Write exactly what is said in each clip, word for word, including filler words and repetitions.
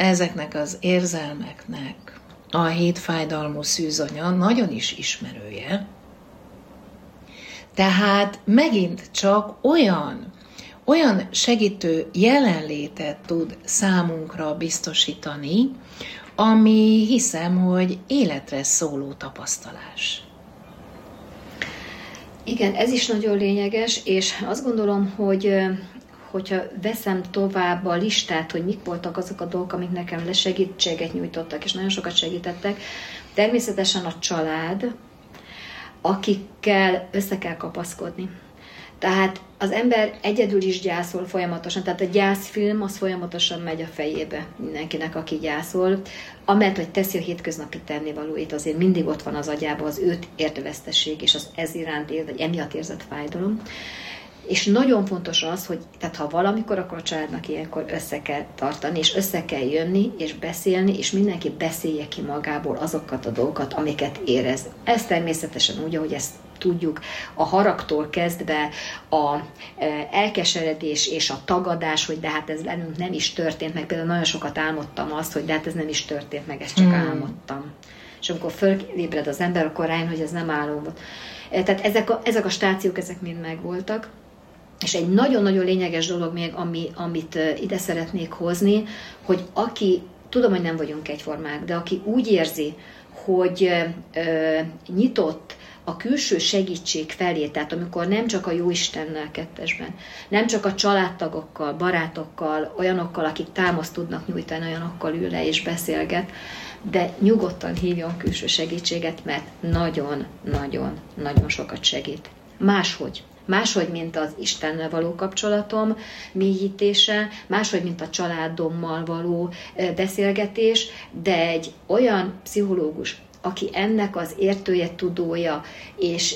ezeknek az érzelmeknek a hétfájdalmú szűzanya nagyon is ismerője. Tehát megint csak olyan, olyan segítő jelenlétet tud számunkra biztosítani, ami hiszem, hogy életre szóló tapasztalás. Igen, ez is nagyon lényeges, és azt gondolom, hogy hogyha veszem tovább a listát, hogy mik voltak azok a dolgok, amik nekem lesegítséget nyújtottak, és nagyon sokat segítettek, természetesen a család, akikkel össze kell kapaszkodni. Tehát az ember egyedül is gyászol folyamatosan, tehát a gyászfilm az folyamatosan megy a fejébe mindenkinek, aki gyászol. Amellett, hogy teszi a hétköznapi tennivalóit, azért mindig ott van az agyában az őt ért veszteség, és az ez iránt ér, vagy emiatt érzett fájdalom. És nagyon fontos az, hogy tehát ha valamikor, akkor a családnak ilyenkor össze kell tartani, és össze kell jönni, és beszélni, és mindenki beszélje ki magából azokat a dolgokat, amiket érez. Ez természetesen úgy, ahogy ezt tudjuk, a haragtól kezdve a elkeseredés és a tagadás, hogy de hát ez bennünk nem is történt meg. Például nagyon sokat álmodtam azt, hogy de hát ez nem is történt meg, ezt csak hmm. álmodtam. És amikor fölébred az ember, akkor rájön, hogy ez nem álom volt. Tehát ezek a, ezek a stációk, ezek mind megvoltak. És egy nagyon-nagyon lényeges dolog még, ami, amit ide szeretnék hozni, hogy aki, tudom, hogy nem vagyunk egyformák, de aki úgy érzi, hogy ö, nyitott a külső segítség felé, tehát amikor nem csak a Jóistennel kettesben, nem csak a családtagokkal, barátokkal, olyanokkal, akik támaszt tudnak nyújtani, olyanokkal ül le és beszélget, de nyugodtan hívjon külső segítséget, mert nagyon-nagyon-nagyon sokat segít. Máshogy. Máshogy, mint az Istennel való kapcsolatom mélyítése, máshogy, mint a családommal való beszélgetés, de egy olyan pszichológus, aki ennek az értője, tudója és,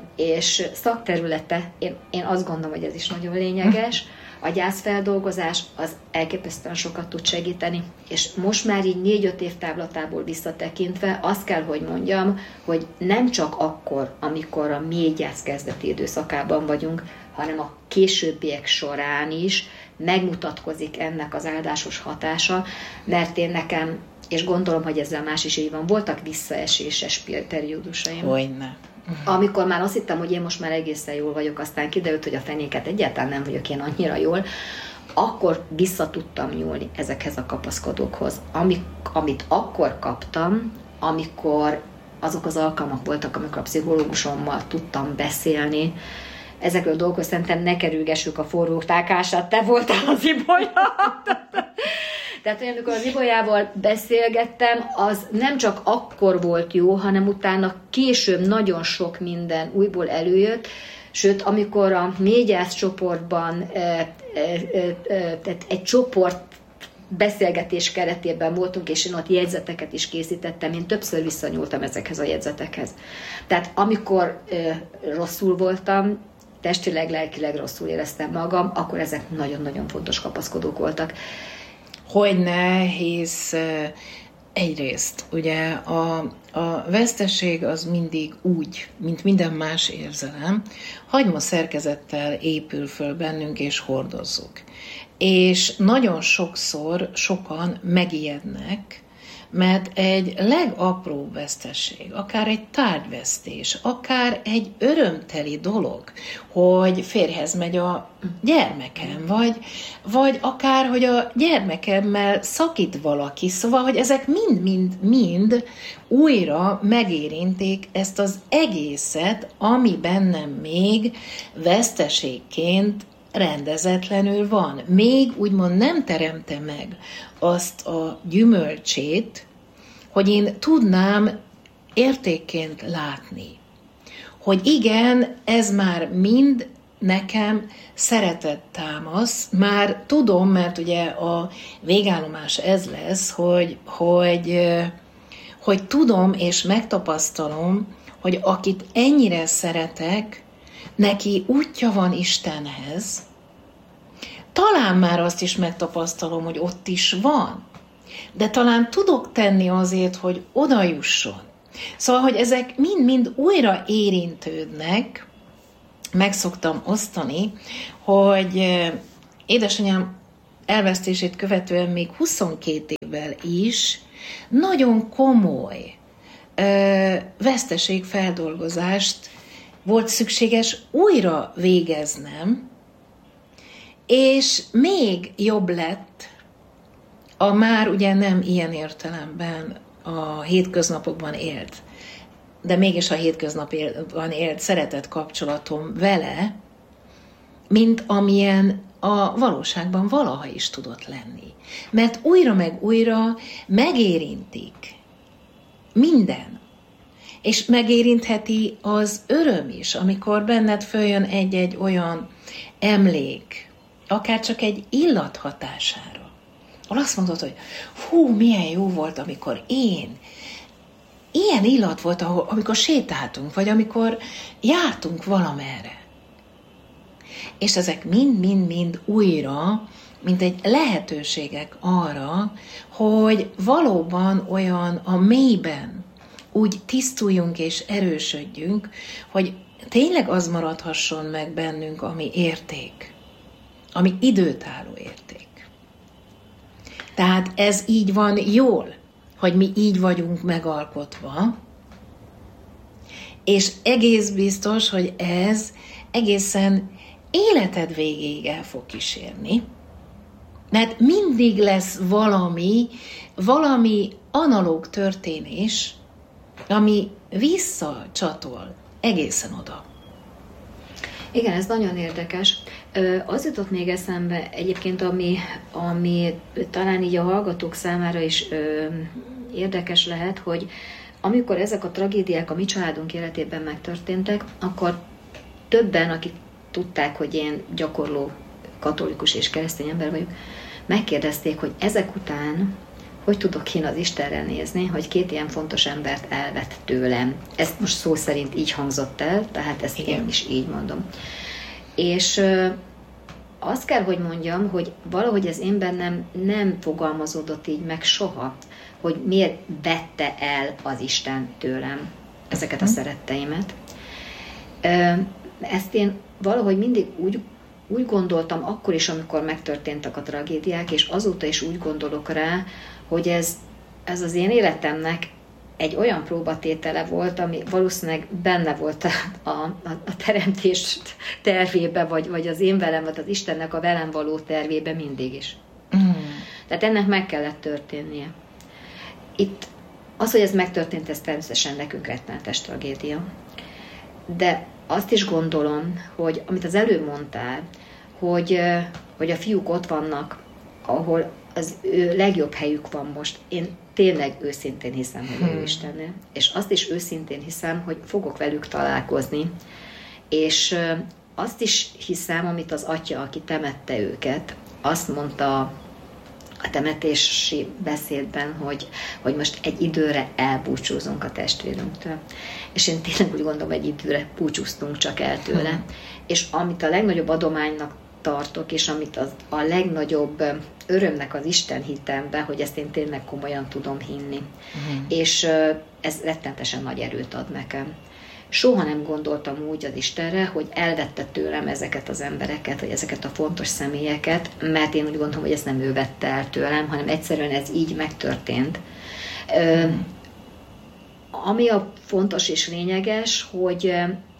és szakterülete, én, én azt gondolom, hogy ez is nagyon lényeges, a gyászfeldolgozás az elképesztően sokat tud segíteni. És most már így négy-öt év távlatából visszatekintve azt kell, hogy mondjam, hogy nem csak akkor, amikor a mély gyász kezdeti időszakában vagyunk, hanem a későbbiek során is megmutatkozik ennek az áldásos hatása, mert én nekem, és gondolom, hogy ezzel más is így van, voltak visszaeséses periódusaim. Hogyne. Uh-huh. Amikor már azt hittem, hogy én most már egészen jól vagyok, aztán kiderült, hogy a fenéket egyáltalán nem vagyok én annyira jól, akkor vissza tudtam nyúlni ezekhez a kapaszkodókhoz. Amik, amit akkor kaptam, amikor azok az alkalmak voltak, amikor a pszichológusommal tudtam beszélni, ezekről a dolgokról szerintem ne kerülgessük a forró tákását, te voltál az Ibolya. Tehát, hogy amikor az Ibolyával beszélgettem, az nem csak akkor volt jó, hanem utána később nagyon sok minden újból előjött, sőt, amikor a mélygyász csoportban e, e, e, e, egy csoport beszélgetés keretében voltunk, és én ott jegyzeteket is készítettem, én többször visszanyúltam ezekhez a jegyzetekhez. Tehát amikor e, rosszul voltam, testileg, lelkileg rosszul éreztem magam, akkor ezek nagyon-nagyon fontos kapaszkodók voltak. Hogyne, hisz egyrészt ugye a, a veszteség az mindig úgy, mint minden más érzelem, hagyma szerkezettel épül föl bennünk és hordozzuk. És nagyon sokszor sokan megijednek, mert egy legapróbb veszteség, akár egy tárgyvesztés, akár egy örömteli dolog, hogy férjhez megy a gyermekem, vagy, vagy akár, hogy a gyermekemmel szakít valaki, szóval, hogy ezek mind-mind-mind újra megérinték ezt az egészet, ami bennem még veszteségként rendezetlenül van. Még úgymond nem teremte meg azt a gyümölcsét, hogy én tudnám értékként látni. Hogy igen, ez már mind nekem szeretet támasz, már tudom, mert ugye a végállomás ez lesz, hogy, hogy, hogy tudom és megtapasztalom, hogy akit ennyire szeretek, neki útja van Istenhez, talán már azt is megtapasztalom, hogy ott is van, de talán tudok tenni azért, hogy oda jusson. Szóval, hogy ezek mind-mind újra érintődnek, meg szoktam osztani, hogy édesanyám elvesztését követően még huszonkét évvel is nagyon komoly ö, veszteségfeldolgozást volt szükséges újra végeznem, és még jobb lett a már ugye nem ilyen értelemben a hétköznapokban élt, de mégis a hétköznapban élt szeretett kapcsolatom vele, mint amilyen a valóságban valaha is tudott lenni. Mert újra meg újra megérintik minden. És megérintheti az öröm is, amikor benned följön egy-egy olyan emlék, akár csak egy illat hatására. Ahol azt mondod, hogy hú, milyen jó volt, amikor én, ilyen illat volt, ahol, amikor sétáltunk, vagy amikor jártunk valamerre. És ezek mind-mind-mind újra, mint egy lehetőségek arra, hogy valóban olyan a mélyben úgy tisztuljunk és erősödjünk, hogy tényleg az maradhasson meg bennünk, ami érték, ami időtálló érték. Tehát ez így van jól, hogy mi így vagyunk megalkotva, és egész biztos, hogy ez egészen életed végéig el fog kísérni, mert mindig lesz valami, valami analóg történés, ami visszacsatol egészen oda. Igen, ez nagyon érdekes. Az jutott még eszembe egyébként, ami, ami talán így a hallgatók számára is érdekes lehet, hogy amikor ezek a tragédiák a mi családunk életében megtörténtek, akkor többen, akik tudták, hogy én gyakorló katolikus és keresztény ember vagyok, megkérdezték, hogy ezek után hogy tudok én az Istenre nézni, hogy két ilyen fontos embert elvett tőlem. Ezt most szó szerint így hangzott el, tehát ezt Igen. én is így mondom. És azt kell, hogy mondjam, hogy valahogy ez én bennem nem fogalmazódott így meg soha, hogy miért vette el az Isten tőlem ezeket a hmm. szeretteimet. Ezt én valahogy mindig úgy, úgy gondoltam akkor is, amikor megtörténtek a tragédiák, és azóta is úgy gondolok rá, hogy ez, ez az én életemnek egy olyan próbatétele volt, ami valószínűleg benne volt a, a, a teremtés tervébe, vagy, vagy az én velem, vagy az Istennek a velem való tervébe mindig is. Mm. Tehát ennek meg kellett történnie. Itt az, hogy ez megtörtént, ez természetesen nekünk rettenetes tragédia. De azt is gondolom, hogy amit az előbb mondtál, hogy, hogy a fiúk ott vannak, ahol az ő legjobb helyük van most. Én tényleg őszintén hiszem, hogy hmm. ő Istennél. És azt is őszintén hiszem, hogy fogok velük találkozni. És azt is hiszem, amit az atya, aki temette őket, azt mondta a temetési beszédben, hogy, hogy most egy időre elbúcsúzunk a testvérünktől. És én tényleg úgy gondolom, egy időre búcsúztunk csak el tőle. Hmm. És amit a legnagyobb adománynak tartok, és amit az, a legnagyobb örömnek az Isten hitemben, hogy ezt én tényleg komolyan tudom hinni. Uh-huh. És ez rettentesen nagy erőt ad nekem. Soha nem gondoltam úgy az Istenre, hogy elvette tőlem ezeket az embereket, vagy ezeket a fontos személyeket, mert én úgy gondolom, hogy ezt nem ő vette el tőlem, hanem egyszerűen ez így megtörtént. Uh-huh. Ami a fontos és lényeges, hogy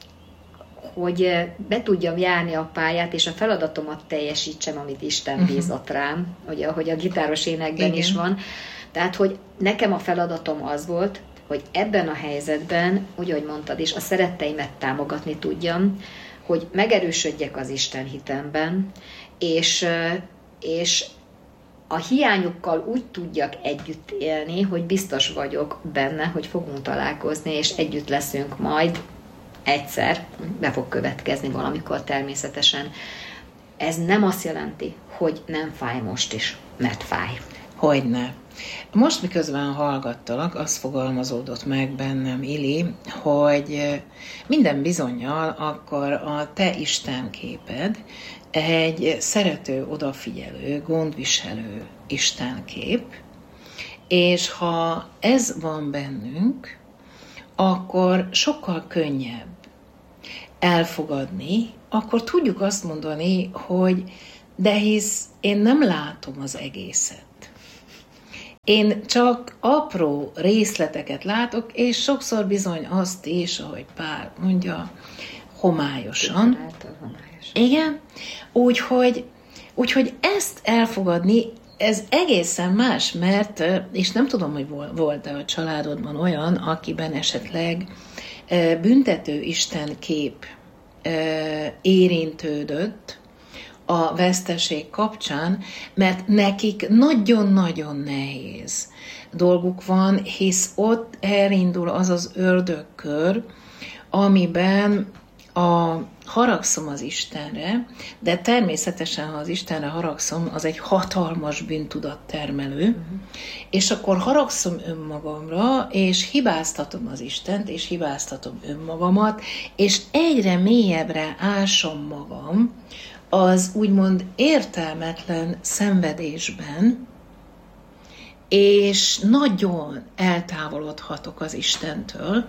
hogy be tudjam járni a pályát, és a feladatomat teljesítsem, amit Isten bízott rám, ugye, ahogy a gitáros énekben Igen. is van. Tehát, hogy nekem a feladatom az volt, hogy ebben a helyzetben, úgy, ahogy mondtad is, a szeretteimet támogatni tudjam, hogy megerősödjek az Isten hitemben, és, és a hiányukkal úgy tudjak együtt élni, hogy biztos vagyok benne, hogy fogunk találkozni, és együtt leszünk majd, egyszer, be fog következni valamikor természetesen. Ez nem azt jelenti, hogy nem fáj most is, mert fáj. Hogyne. Most miközben hallgattalak, az fogalmazódott meg bennem, Ili, hogy minden bizonnyal akkor a te istenképed egy szerető, odafigyelő, gondviselő istenkép, és ha ez van bennünk, akkor sokkal könnyebb elfogadni, akkor tudjuk azt mondani, hogy de hisz én nem látom az egészet. Én csak apró részleteket látok, és sokszor bizony azt is, ahogy Pál mondja, homályosan. Igen, úgyhogy, úgyhogy ezt elfogadni, ez egészen más, mert, és nem tudom, hogy volt-e a családodban olyan, akiben esetleg büntető istenkép érintődött a veszteség kapcsán, mert nekik nagyon-nagyon nehéz dolguk van, hisz ott elindul az az ördögkör, amiben a haragszom az Istenre, de természetesen, ha az Istenre haragszom, az egy hatalmas bűntudat termelő, uh-huh. és akkor haragszom önmagamra, és hibáztatom az Istent, és hibáztatom önmagamat, és egyre mélyebbre ásom magam az úgymond értelmetlen szenvedésben, és nagyon eltávolodhatok az Istentől,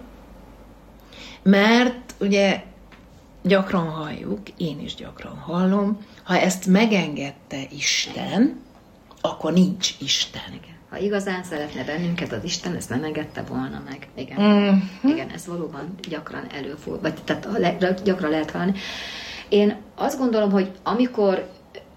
mert ugye gyakran halljuk, én is gyakran hallom, ha ezt megengedte Isten, akkor nincs Isten. Igen. Ha igazán szeretne bennünket az Isten, ezt nem engedte volna meg. Igen, mm-hmm. Igen, ez valóban gyakran előfordul, vagy tehát le, gyakran lehet hallani. Én azt gondolom, hogy amikor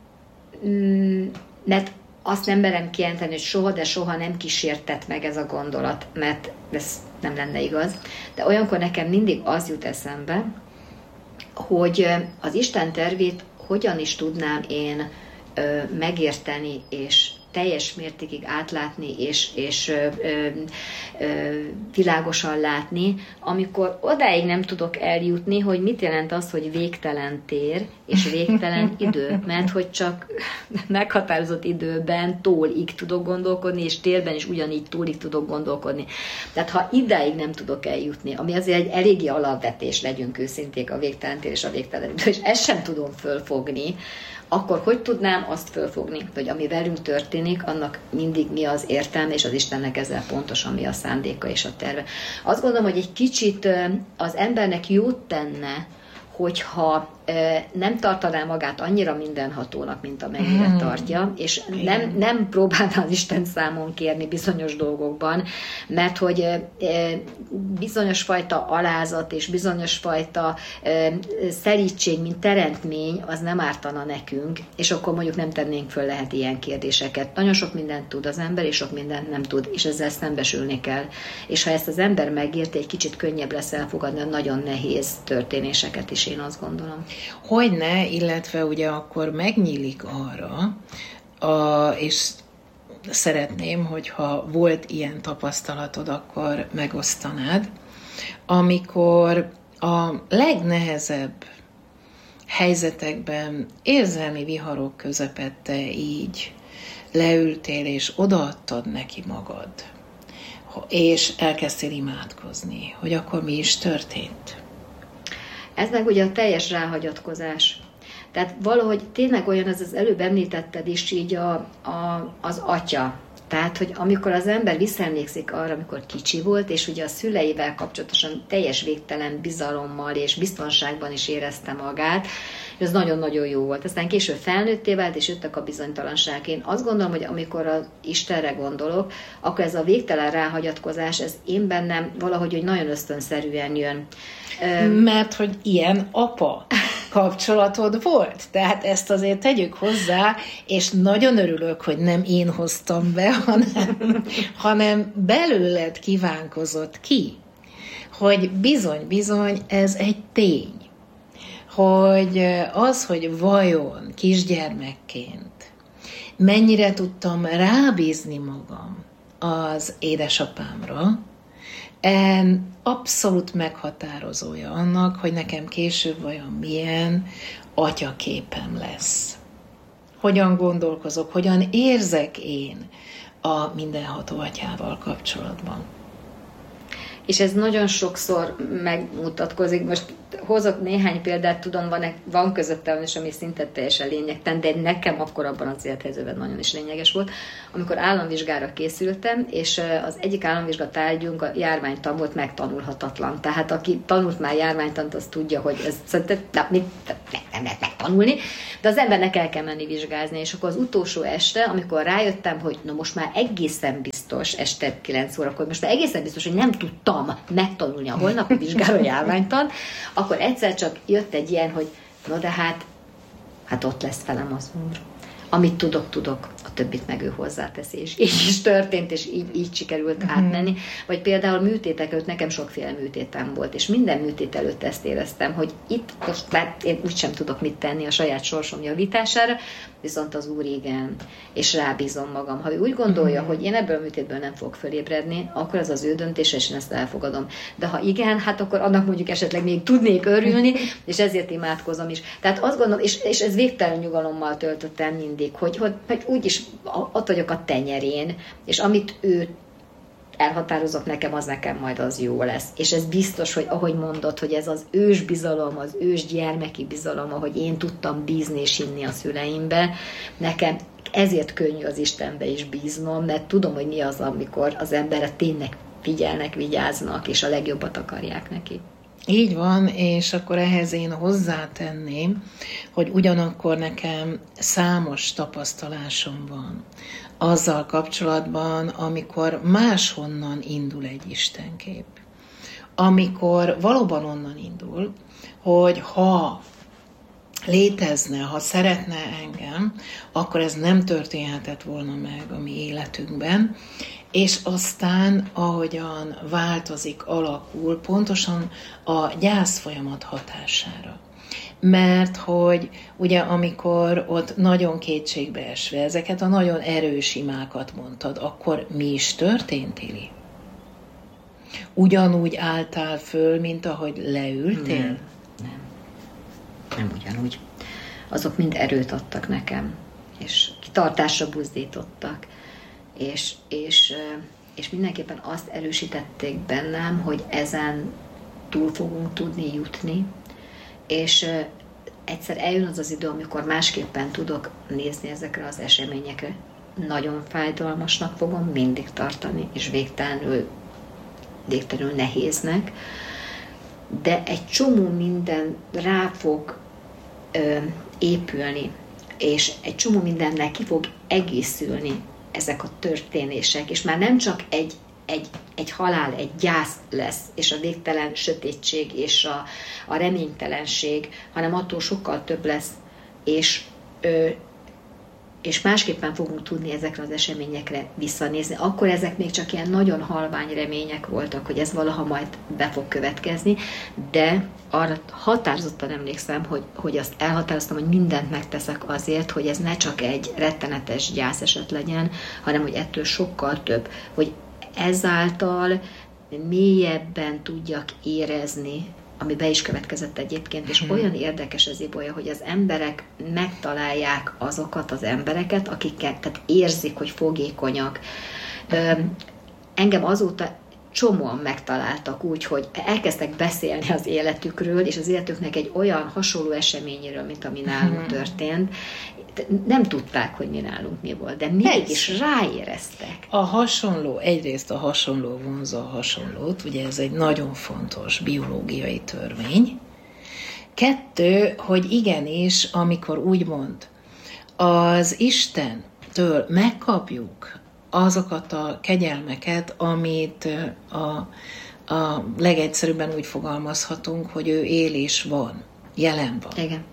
mm, mert azt nem merem kijelenteni, hogy soha, de soha nem kísértett meg ez a gondolat, mert ez nem lenne igaz. De olyankor nekem mindig az jut eszembe, hogy az Isten tervét hogyan is tudnám én ö, megérteni, és teljes mértékig átlátni, és, és ö, ö, ö, világosan látni, amikor odáig nem tudok eljutni, hogy mit jelent az, hogy végtelen tér, és végtelen idő, mert hogy csak meghatározott időben tólig tudok gondolkodni, és térben is ugyanígy tólig tudok gondolkodni. Tehát ha idáig nem tudok eljutni, ami azért egy eléggé alapvetés, legyünk őszinték, a végtelen tér és a végtelen idő, és ezt sem tudom fölfogni, akkor hogy tudnám azt fölfogni, hogy ami velünk történik, annak mindig mi az értelme, és az Istennek ezzel pontosan mi a szándéka és a terve. Azt gondolom, hogy egy kicsit az embernek jót tenne, hogyha nem tartaná magát annyira mindenhatónak, mint amennyire hmm. tartja, és nem, nem próbálná az Isten számon kérni bizonyos dolgokban, mert hogy bizonyos fajta alázat és bizonyos fajta szelídség, mint teremtmény, az nem ártana nekünk, és akkor mondjuk nem tennénk föl lehet ilyen kérdéseket. Nagyon sok mindent tud az ember, és sok mindent nem tud, és ezzel szembesülni kell. És ha ezt az ember megérti, egy kicsit könnyebb lesz elfogadni a nagyon nehéz történéseket is, én azt gondolom. Hogyne, illetve ugye akkor megnyílik arra, a, és szeretném, hogyha volt ilyen tapasztalatod, akkor megosztanád, amikor a legnehezebb helyzetekben érzelmi viharok közepette így leültél, és odaadtad neki magad, és elkezdtél imádkozni, hogy akkor mi is történt. Ez meg ugye a teljes ráhagyatkozás. Tehát valahogy tényleg olyan, ez az előbb említetted is így a, a, az atya. Tehát, hogy amikor az ember visszaemlékszik arra, amikor kicsi volt, és ugye a szüleivel kapcsolatosan teljes végtelen bizalommal és biztonságban is érezte magát, és ez nagyon-nagyon jó volt. Aztán később felnőtté vált, és jöttek a bizonytalanság. Én azt gondolom, hogy amikor az Istenre gondolok, akkor ez a végtelen ráhagyatkozás, ez én bennem valahogy hogy nagyon ösztönszerűen jön. Mert hogy ilyen apa kapcsolatod volt. Tehát ezt azért tegyük hozzá, és nagyon örülök, hogy nem én hoztam be, hanem, hanem belőled kívánkozott ki, hogy bizony-bizony ez egy tény. Hogy az, hogy vajon kisgyermekként mennyire tudtam rábízni magam az édesapámra, abszolút meghatározója annak, hogy nekem később vajon milyen atyaképem lesz. Hogyan gondolkozok, hogyan érzek én a mindenható atyával kapcsolatban. És ez nagyon sokszor megmutatkozik. Most hozok néhány példát, tudom, van, van közöttem is, ami szinte teljesen lényegtelen, de nekem akkor abban az élethelyzetben nagyon is lényeges volt. Amikor államvizsgára készültem, és az egyik államvizsga tárgyunk a járványtan volt megtanulhatatlan. Tehát aki tanult már járványtant, az tudja, hogy ez nem, nem lehet megtanulni, de az embernek el kell menni vizsgázni. És akkor az utolsó este, amikor rájöttem, hogy na most már egészen biztos, este kilenc órakor, most már egészen biztos, hogy nem tudtam megtanulni a holnapi vizsgára járványtan, akkor egyszer csak jött egy ilyen, hogy na de hát, hát ott lesz velem az Úr. Amit tudok, tudok, a többit meg ő hozzáteszi, és így is történt, és így, így sikerült uh-huh. átmenni. Vagy például műtétek előtt nekem sokféle műtétem volt, és minden műtét előtt ezt éreztem, hogy itt most már én úgysem tudok mit tenni a saját sorsom javítására, viszont az Úr igen, és rábízom magam. Ha ő úgy gondolja, uh-huh. hogy én ebből a műtétből nem fogok fölébredni, akkor az az ő döntése, és én ezt elfogadom. De ha igen, hát akkor annak mondjuk esetleg még tudnék örülni, és ezért imádkozom is. Tehát azt gondolom, és, és ez végtelen nyugalommal töltöttem mindig, hogy, hogy, hogy úgyis ott vagyok a tenyerén, és amit ő elhatározok nekem, az nekem majd az jó lesz. És ez biztos, hogy ahogy mondod, hogy ez az ős bizalom, az ős gyermeki bizalom, ahogy én tudtam bízni és hinni a szüleimbe, nekem ezért könnyű az Istenbe is bíznom, mert tudom, hogy mi az, amikor az emberre tényleg figyelnek, vigyáznak, és a legjobbat akarják neki. Így van, és akkor ehhez én hozzátenném, hogy ugyanakkor nekem számos tapasztalásom van azzal kapcsolatban, amikor máshonnan indul egy istenkép. Amikor valóban onnan indul, hogy ha létezne, ha szeretne engem, akkor ez nem történhetett volna meg a mi életünkben, és aztán, ahogyan változik, alakul, pontosan a gyász folyamat hatására. Mert hogy ugye amikor ott nagyon kétségbe esve ezeket a nagyon erős imákat mondtad, akkor mi is történt, Ili? Ugyanúgy álltál föl, mint ahogy leültél? Nem, nem. Nem ugyanúgy. Azok mind erőt adtak nekem, és kitartásra buzdítottak, és, és, és mindenképpen azt erősítették bennem, hogy ezen túl fogunk tudni jutni, és egyszer eljön az az idő, amikor másképpen tudok nézni ezekre az eseményekre. Nagyon fájdalmasnak fogom mindig tartani, és végtelenül, végtelenül nehéznek, de egy csomó minden rá fog ö, épülni, és egy csomó mindennek ki fog egészülni ezek a történések, és már nem csak egy Egy, egy halál, egy gyász lesz, és a végtelen sötétség, és a, a reménytelenség, hanem attól sokkal több lesz, és, ö, és másképpen fogunk tudni ezekre az eseményekre visszanézni. Akkor ezek még csak ilyen nagyon halvány remények voltak, hogy ez valaha majd be fog következni, de arra határozottan emlékszem, hogy, hogy azt elhatároztam, hogy mindent megteszek azért, hogy ez ne csak egy rettenetes gyászeset legyen, hanem hogy ettől sokkal több, hogy ezáltal mélyebben tudjak érezni, ami be is következett egyébként, és olyan érdekes ez Ibolya, hogy az emberek megtalálják azokat az embereket, akikkel, tehát érzik, hogy fogékonyak. Engem azóta csomóan megtaláltak úgy, hogy elkezdtek beszélni az életükről, és az életüknek egy olyan hasonló eseményéről, mint ami nálunk történt. Nem tudták, hogy mi nálunk mi volt, de mégis ráéreztek. A hasonló, egyrészt a hasonló vonza a hasonlót, ugye ez egy nagyon fontos biológiai törvény. Kettő, hogy igenis, amikor úgymond az Istentől megkapjuk azokat a kegyelmeket, amit a, a legegyszerűbben úgy fogalmazhatunk, hogy ő él és van, jelen van. Igen.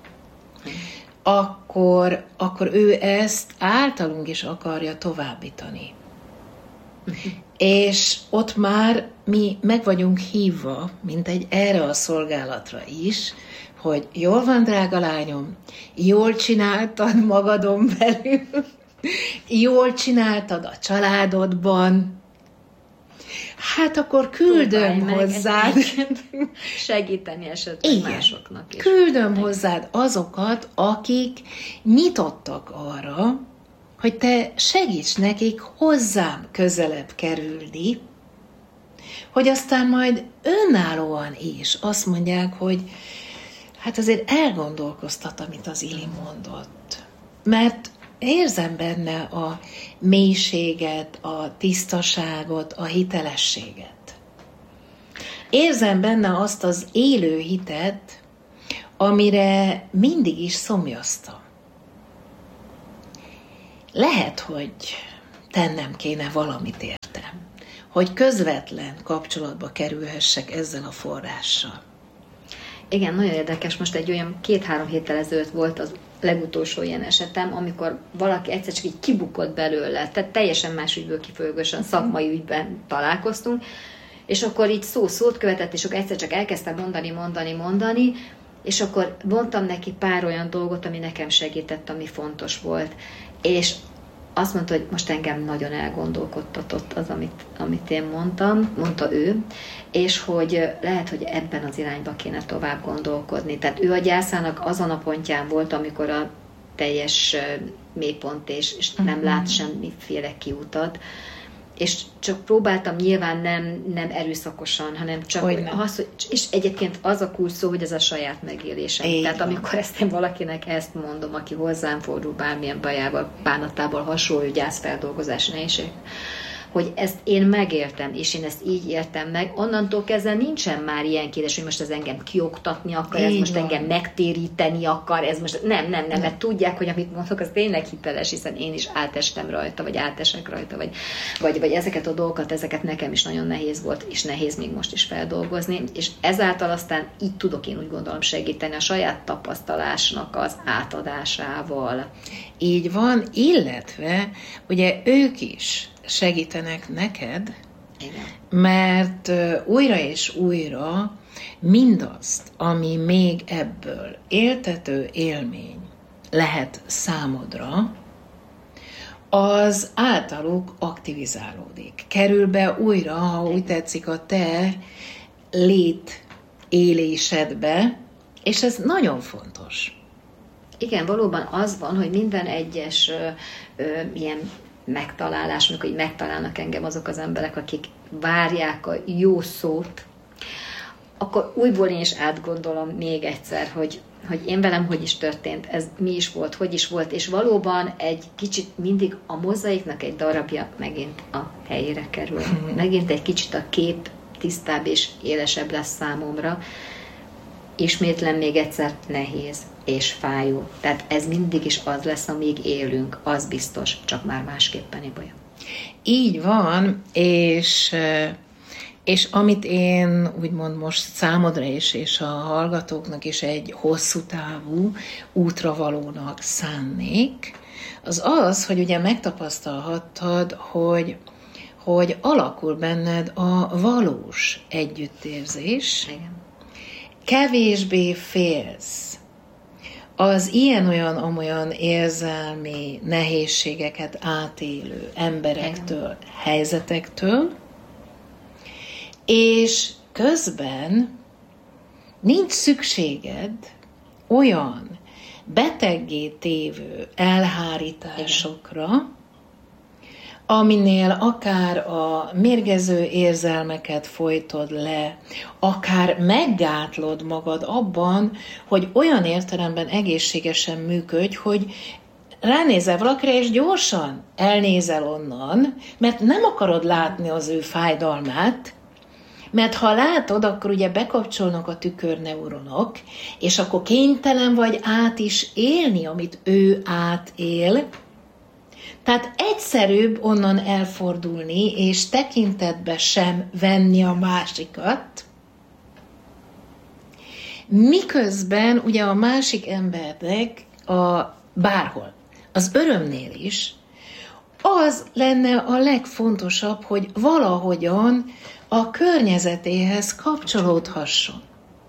Akkor, akkor ő ezt általunk is akarja továbbítani. Uh-huh. És ott már mi meg vagyunk hívva, mint egy erre a szolgálatra is, hogy jól van, drága lányom, jól csináltad magadon belül, jól csináltad a családodban, hát akkor küldöm hozzád. Segíteni esetleg igen, másoknak is. Küldöm meg hozzád azokat, akik nyitottak arra, hogy te segíts nekik hozzám közelebb kerülni, hogy aztán majd önállóan is azt mondják, hogy hát azért elgondolkoztat, amit az Ili mondott. Mert érzem benne a mélységet, a tisztaságot, a hitelességet. Érzem benne azt az élő hitet, amire mindig is szomjaztam. Lehet, hogy tennem kéne valamit értem, hogy közvetlen kapcsolatba kerülhessek ezzel a forrással. Igen, nagyon érdekes. Most egy olyan két-három héttel ezelőtt volt az legutolsó ilyen esetem, amikor valaki egyszer csak így kibukott belőle, tehát teljesen más ügyből kifolyólagosan szakmai ügyben találkoztunk, és akkor így szó szót követett, és akkor egyszer csak elkezdtem mondani, mondani, mondani, és akkor mondtam neki pár olyan dolgot, ami nekem segített, ami fontos volt. És azt mondta, hogy most engem nagyon elgondolkodtatott az, amit, amit én mondtam, mondta ő, és hogy lehet, hogy ebben az irányba kéne tovább gondolkodni. Tehát ő a gyászának azon a pontján volt, amikor a teljes mélypont, és, és nem uh-huh. lát semmiféle kiutat, és csak próbáltam nyilván nem, nem erőszakosan, hanem csak hogy az, hogy, és egyébként az a kulcs szó, hogy ez a saját megélésem. Így Tehát van. Amikor ezt én valakinek ezt mondom, aki hozzám fordul bármilyen bajával, bánatával hasonló gyászfeldolgozás nehézség, hogy ezt én megértem, és én ezt így értem meg, onnantól kezdve nincsen már ilyen kérdés, hogy most ez engem kioktatni akar, ez most van. engem megtéríteni akar, ez most nem, nem, nem, mert tudják, hogy amit mondok, az tényleg hiteles, hiszen én is átestem rajta, vagy átesek rajta, vagy, vagy, vagy ezeket a dolgokat, ezeket nekem is nagyon nehéz volt, és nehéz még most is feldolgozni, és ezáltal aztán így tudok én úgy gondolom segíteni a saját tapasztalásnak az átadásával. Így van, illetve ugye ők is segítenek neked, igen. mert újra és újra mindazt, ami még ebből éltető élmény lehet számodra, az általuk aktivizálódik. Kerül be újra, ha úgy tetszik, a te lét élésedbe, és ez nagyon fontos. Igen, valóban az van, hogy minden egyes ö, ö, ilyen megtalálás, amikor így megtalálnak engem azok az emberek, akik várják a jó szót, akkor újból én is átgondolom még egyszer, hogy, hogy én velem hogy is történt, ez mi is volt, hogy is volt, és valóban egy kicsit mindig a mozaiknak egy darabja megint a helyére kerül. Megint egy kicsit a kép tisztább és élesebb lesz számomra. Ismétlem még egyszer, nehéz és fájó. Tehát ez mindig is az lesz, amíg élünk, az biztos, csak már másképpen Ibolya. Így van, és, és amit én úgymond most számodra is, és a hallgatóknak is egy hosszú távú útravalónak szánnék, az az, hogy ugye megtapasztalhattad, hogy, hogy alakul benned a valós együttérzés. Igen. Kevésbé félsz az ilyen-olyan-amolyan érzelmi nehézségeket átélő emberektől, igen. helyzetektől, és közben nincs szükséged olyan beteggé tévő elhárításokra, igen. aminél akár a mérgező érzelmeket folytod le, akár meggátlod magad abban, hogy olyan értelemben egészségesen működj, hogy ránézel valakire, és gyorsan elnézel onnan, mert nem akarod látni az ő fájdalmát, mert ha látod, akkor ugye bekapcsolnak a tükörneuronok, és akkor kénytelen vagy át is élni, amit ő átél. Tehát egyszerűbb onnan elfordulni, és tekintetbe sem venni a másikat, miközben ugye a másik embernek a bárhol, az örömnél is, az lenne a legfontosabb, hogy valahogyan a környezetéhez kapcsolódhasson.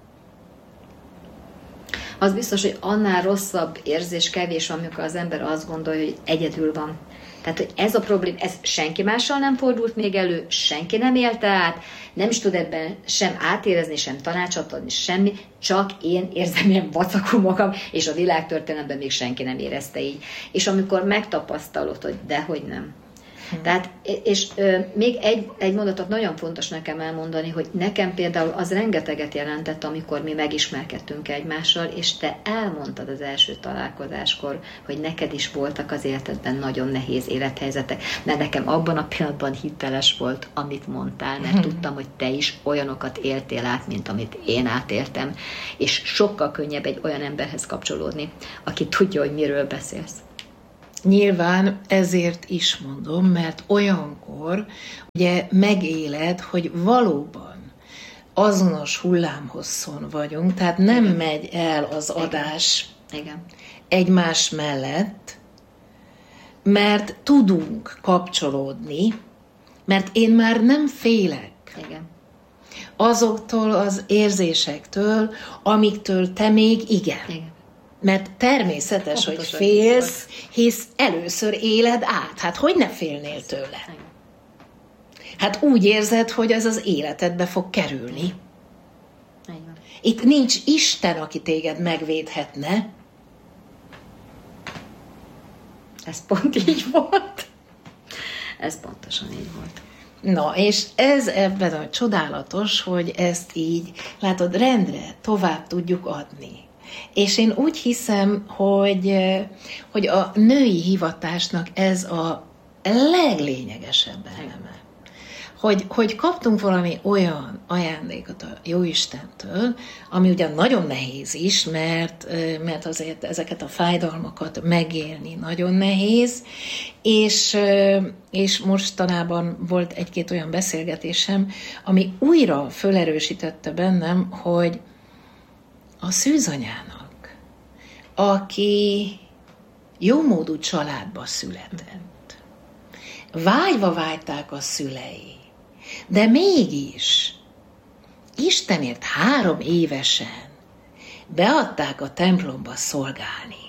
Az biztos, hogy annál rosszabb érzés kevés van, amikor az ember azt gondolja, hogy egyedül van. Tehát, hogy ez a problém, ez senki mással nem fordult még elő, senki nem élte át, nem is tud ebben sem átérezni, sem tanácsot adni, semmi, csak én érzem ilyen vacakul magam, és a világtörténelemben még senki nem érezte így. És amikor megtapasztalod, hogy dehogy nem, Hmm. Tehát, és ö, még egy, egy mondatot nagyon fontos nekem elmondani, hogy nekem például az rengeteget jelentett, amikor mi megismerkedtünk egymással, és te elmondtad az első találkozáskor, hogy neked is voltak az életedben nagyon nehéz élethelyzetek, mert nekem abban a pillanatban hiteles volt, amit mondtál, mert hmm. tudtam, hogy te is olyanokat éltél át, mint amit én átéltem, és sokkal könnyebb egy olyan emberhez kapcsolódni, aki tudja, hogy miről beszélsz. Nyilván ezért is mondom, mert olyankor ugye megéled, hogy valóban azonos hullámhosszon vagyunk, tehát nem Igen. megy el az adás Igen. egymás mellett, mert tudunk kapcsolódni, mert én már nem félek Igen. azoktól az érzésektől, amiktől te még igen. Igen. Mert természetes, Pontosan hogy félsz, hisz először éled át. Hát hogy ne félnél tőle? Hát úgy érzed, hogy ez az életedbe fog kerülni. Itt nincs Isten, aki téged megvédhetne. Ez pont így volt. Ez pontosan így volt. Na, és ez ebben a csodálatos, hogy ezt így, látod, rendre tovább tudjuk adni. És én úgy hiszem, hogy, hogy a női hivatásnak ez a leglényegesebb eleme. Hogy, hogy kaptunk valami olyan ajándékot a Jóistentől, ami ugyan nagyon nehéz is, mert, mert azért ezeket a fájdalmakat megélni nagyon nehéz, és, és mostanában volt egy-két olyan beszélgetésem, ami újra fölerősítette bennem, hogy a szűzanyának, aki jómódú családba született, vágyva vágyták a szülei, de mégis Istenért három évesen beadták a templomba szolgálni.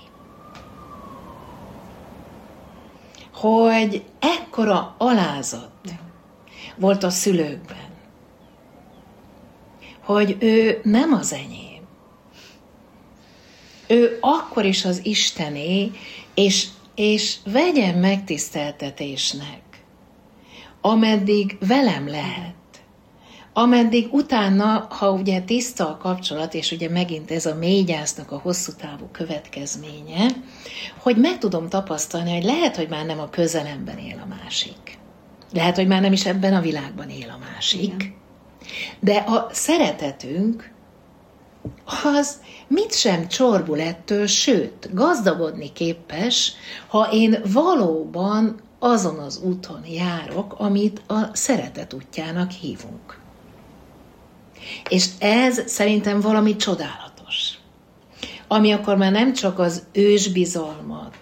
Hogy ekkora alázat volt a szülőkben, hogy ő nem az enyém. Ő akkor is az Istené, és, és vegyen megtiszteltetésnek, ameddig velem lehet. Ameddig utána, ha ugye tiszta a kapcsolat, és ugye megint ez a mélygyásznak a hosszú távú következménye, hogy meg tudom tapasztalni, hogy lehet, hogy már nem a közelemben él a másik. Lehet, hogy már nem is ebben a világban él a másik. Igen. De a szeretetünk az mit sem csorbul ettől, sőt, gazdagodni képes, ha én valóban azon az úton járok, amit a szeretet útjának hívunk. És ez szerintem valami csodálatos. Ami akkor már nem csak az ősbizalmat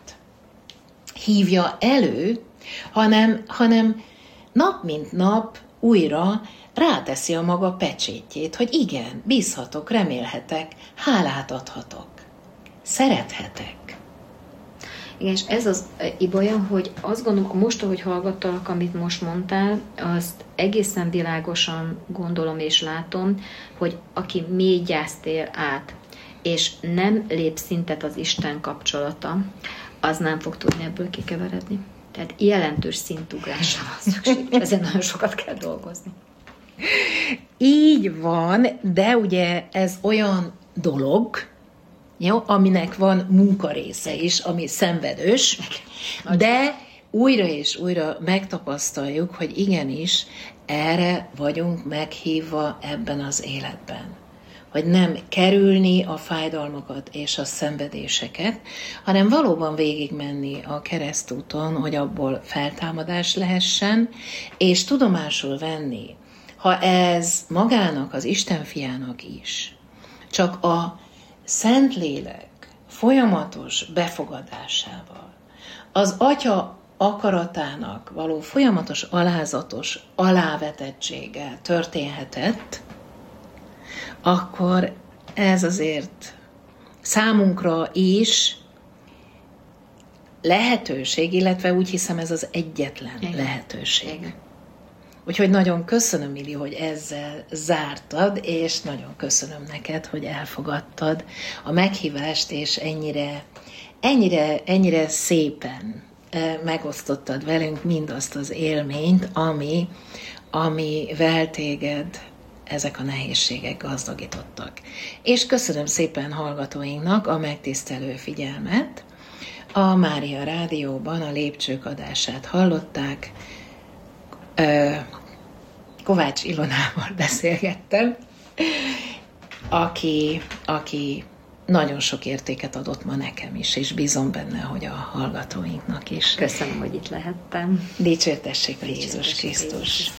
hívja elő, hanem, hanem nap mint nap újra ráteszi a maga pecsétjét, hogy igen, bízhatok, remélhetek, hálát adhatok, szerethetek. Igen, és ez az Ibolya, hogy azt gondolom, most, ahogy hallgattalak, amit most mondtál, azt egészen világosan gondolom és látom, hogy aki mély gyászt él át, és nem lép szintet az Isten kapcsolata, az nem fog tudni ebből kikeveredni. Tehát jelentős szintugrásra van szükség, ezen nagyon sokat kell dolgozni. Így van, de ugye ez olyan dolog, jó, aminek van munkarésze is, ami szenvedős, de újra és újra megtapasztaljuk, hogy igenis erre vagyunk meghívva ebben az életben. Hogy nem kerülni a fájdalmakat és a szenvedéseket, hanem valóban végigmenni a keresztúton, hogy abból feltámadás lehessen, és tudomásul venni, ha ez magának, az Isten fiának is, csak a Szentlélek folyamatos befogadásával, az Atya akaratának való folyamatos alázatos alávetettséggel történhetett, akkor ez azért számunkra is lehetőség, illetve úgy hiszem ez az egyetlen Igen. lehetőség. Igen. Úgyhogy nagyon köszönöm, Mili, hogy ezzel zártad, és nagyon köszönöm neked, hogy elfogadtad a meghívást, és ennyire, ennyire, ennyire szépen megosztottad velünk mindazt az élményt, ami, amivel téged ezek a nehézségek gazdagítottak. És köszönöm szépen hallgatóinknak a megtisztelő figyelmet. A Mária Rádióban a Lépcsők adását hallották. Kovács Ilonával beszélgettem, aki, aki nagyon sok értéket adott ma nekem is, és bízom benne, hogy a hallgatóinknak is. Köszönöm, hogy itt lehettem. Dicsértessék a Jézus Krisztus.